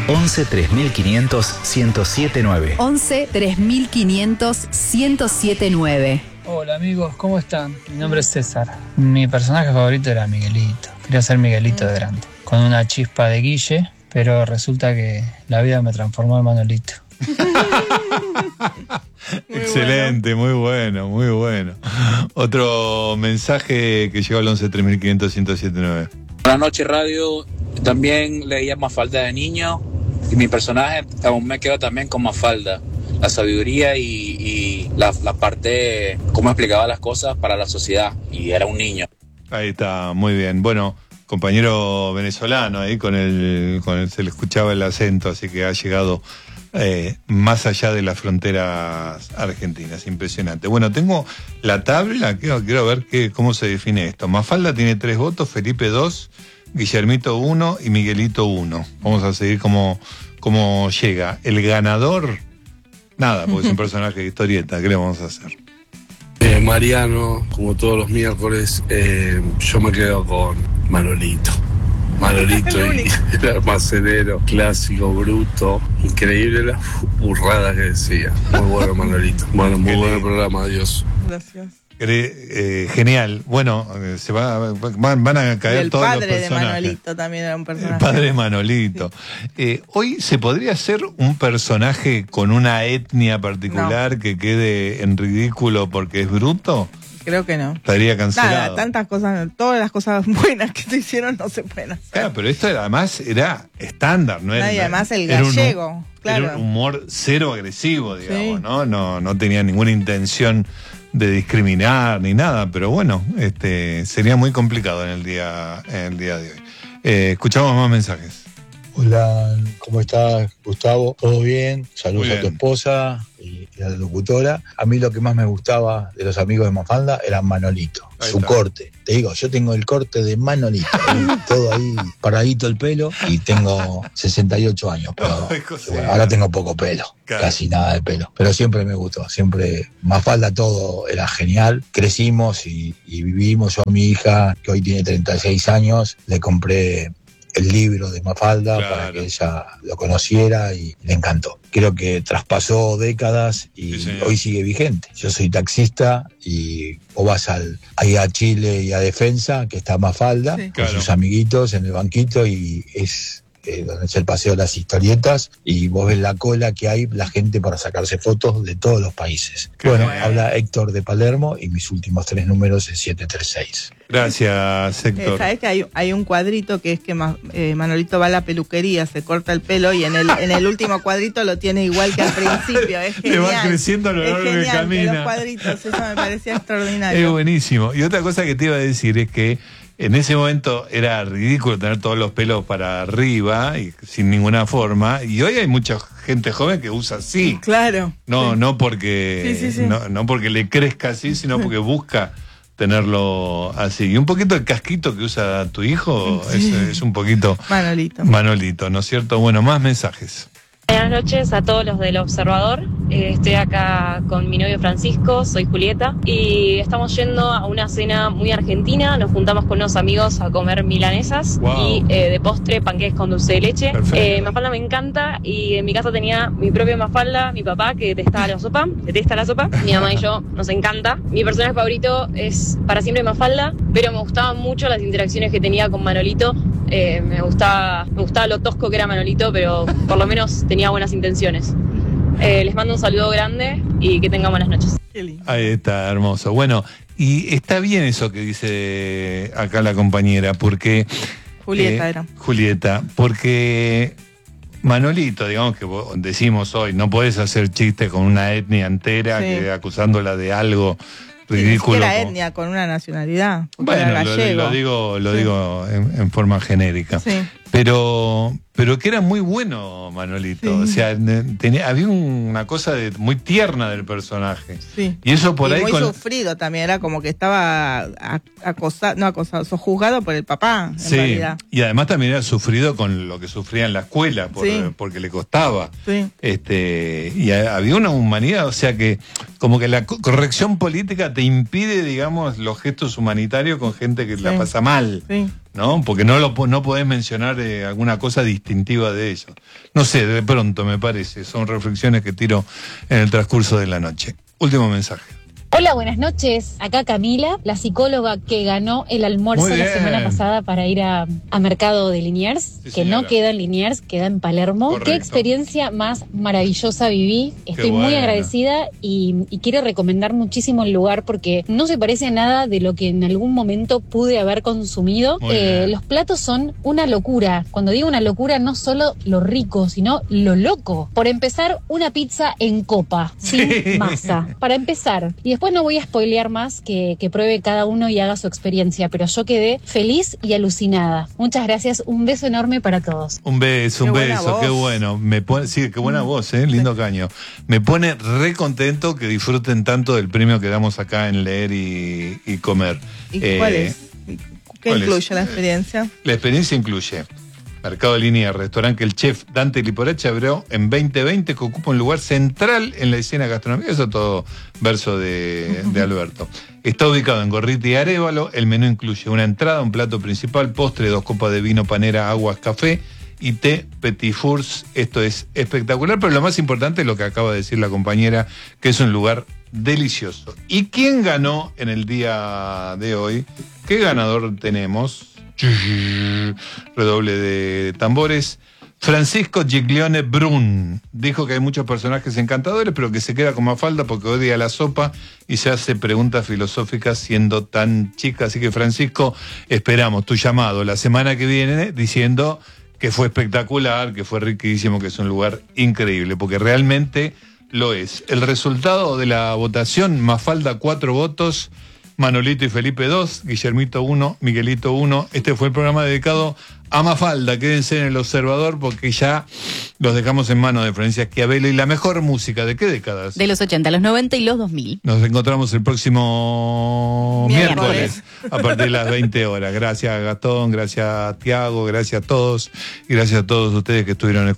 11 3500 1079. 11 3500 1079. Hola amigos, ¿cómo están? Mi nombre es César. Mi personaje favorito era Miguelito. Quería ser Miguelito de grande, con una chispa de Guille, pero resulta que la vida me transformó en Manolito. Excelente, bueno. muy bueno. Otro mensaje que llegó al 11 3500 1079. Buenas noches, radio. También leía Mafalda de niño y mi personaje aún me quedo también con Mafalda. La sabiduría y la parte, cómo explicaba las cosas para la sociedad, y era un niño. Ahí está, muy bien. Bueno, compañero venezolano, ahí con el se le escuchaba el acento, así que ha llegado más allá de las fronteras argentinas. Impresionante. Bueno, tengo la tabla, quiero ver cómo se define esto. Mafalda tiene 3 votos, Felipe 2, Guillermito 1 y Miguelito 1. Vamos a seguir cómo llega. El ganador, nada, porque es un personaje de historieta. ¿Qué le vamos a hacer? Mariano, como todos los miércoles, yo me quedo con Manolito y el almacenero, clásico, bruto, increíble las burradas que decía. Muy bueno Manolito. Bueno, muy buen el programa, adiós. Gracias. Genial. Bueno, van a caer el todos los personajes. El padre de Manolito también era un personaje. El padre de Manolito. Sí. Hoy se podría hacer un personaje con una etnia particular que quede en ridículo porque es bruto. Creo que no. Estaría cancelado. Nada, tantas cosas, todas las cosas buenas que se hicieron no se pueden hacer. Claro, pero esto además era estándar, ¿no? Y además el gallego, claro. Era un humor cero agresivo, digamos, ¿no? No tenía ninguna intención de discriminar ni nada, pero bueno, sería muy complicado en el día de hoy. Escuchamos más mensajes. Hola, ¿cómo estás, Gustavo? ¿Todo bien? Saludos a tu esposa y a la locutora. A mí lo que más me gustaba de los amigos de Mafalda era Manolito, su corte. Te digo, yo tengo el corte de Manolito, todo ahí paradito el pelo, y tengo 68 años, pero bueno, ahora tengo poco pelo, casi nada de pelo, pero siempre me gustó, siempre Mafalda todo era genial. Crecimos y vivimos. Yo a mi hija, que hoy tiene 36 años, le compré el libro de Mafalda para que ella lo conociera y le encantó. Creo que traspasó décadas y hoy sigue vigente. Yo soy taxista y vos vas ahí a Chile y a Defensa, que está Mafalda, con sus amiguitos en el banquito, y es donde es el paseo de las historietas, y vos ves la cola que hay, la gente para sacarse fotos de todos los países. Bueno, habla Héctor de Palermo y mis últimos 3 números es 736. Gracias, Héctor. Sabés que hay un cuadrito que es que Manolito va a la peluquería, se corta el pelo, y en el último cuadrito lo tiene igual que al principio. Es genial. Le va creciendo a lo largo que camina. Los cuadritos, eso me parecía extraordinario. Es buenísimo. Y otra cosa que te iba a decir es que en ese momento era ridículo tener todos los pelos para arriba y sin ninguna forma, y hoy hay mucha gente joven que usa así. Claro. No porque no porque le crezca así, sino porque busca tenerlo así. Y un poquito el casquito que usa tu hijo es un poquito Manolito, ¿no es cierto? Bueno, más mensajes. Buenas noches a todos los del Observador. Estoy acá con mi novio Francisco, soy Julieta, y estamos yendo a una cena muy argentina. Nos juntamos con unos amigos a comer milanesas y de postre panqueques con dulce de leche. Mafalda me encanta, y en mi casa tenía mi propia Mafalda, mi papá que detesta la sopa, mi mamá y yo nos encanta. Mi personaje favorito es para siempre Mafalda, pero me gustaban mucho las interacciones que tenía con Manolito. Me gustaba lo tosco que era Manolito, pero por lo menos tenía buenas intenciones. Les mando un saludo grande y que tengan buenas noches. Ahí está, hermoso. Bueno, y está bien eso que dice acá la compañera, porque Julieta, porque Manolito, digamos que decimos hoy, no podés hacer chistes con una etnia entera que acusándola de algo ridículo. Ni siquiera etnia, con una nacionalidad. Bueno, lo digo en forma genérica. Sí. Pero que era muy bueno Manolito. O sea, había una cosa muy tierna del personaje. Sí. Y eso por ahí. Muy sufrido también, era como que estaba sojuzgado por el papá, en realidad. Y además también era sufrido con lo que sufría en la escuela, porque le costaba. Sí. Y había una humanidad, o sea que como que la corrección política te impide, digamos, los gestos humanitarios con gente que la pasa mal. Sí. ¿no? Porque no podés mencionar alguna cosa distintiva de ellos. No sé, de pronto me parece, son reflexiones que tiro en el transcurso de la noche. Último mensaje. Hola, buenas noches. Acá Camila, la psicóloga que ganó el almuerzo la semana pasada para ir a Mercado de Liniers, sí, que no queda en Liniers, queda en Palermo. Correcto. Qué experiencia más maravillosa viví. Estoy muy agradecida y quiero recomendar muchísimo el lugar porque no se parece a nada de lo que en algún momento pude haber consumido. Los platos son una locura. Cuando digo una locura, no solo lo rico, sino lo loco. Por empezar, una pizza en copa, sin masa. Para empezar. Y después no voy a spoilear más, que pruebe cada uno y haga su experiencia, pero yo quedé feliz y alucinada. Muchas gracias, un beso enorme para todos. Un beso, qué bueno. Me pone, sí, qué buena voz, lindo caño. Me pone re contento que disfruten tanto del premio que damos acá en leer y comer. ¿Y cuál es? ¿Qué incluye la experiencia? La experiencia incluye Mercado de Liniers, restaurante que el chef Dante Liporache abrió en 2020, que ocupa un lugar central en la escena gastronómica. Eso todo verso de Alberto. Está ubicado en Gorriti y Arévalo. El menú incluye una entrada, un plato principal, postre, 2 copas de vino, panera, aguas, café y té petit fours. Esto es espectacular, pero lo más importante es lo que acaba de decir la compañera, que es un lugar delicioso. ¿Y quién ganó en el día de hoy? ¿Qué ganador tenemos? Redoble de tambores. Francisco Giglione Brun dijo que hay muchos personajes encantadores, pero que se queda con Mafalda porque odia la sopa y se hace preguntas filosóficas siendo tan chica. Así que, Francisco, esperamos tu llamado la semana que viene diciendo que fue espectacular, que fue riquísimo, que es un lugar increíble, porque realmente lo es. El resultado de la votación: Mafalda 4 votos, Manolito y Felipe 2, Guillermito 1, Miguelito 1. Este fue el programa dedicado a Mafalda. Quédense en El Observador porque ya los dejamos en manos de Florencia Schiavello. Y la mejor música, ¿de qué décadas? De los 80, los 90 y los 2000. Nos encontramos el próximo miércoles a partir de las 20 horas. Gracias, Gastón, gracias, Tiago, gracias a todos y gracias a todos ustedes que estuvieron escuchando.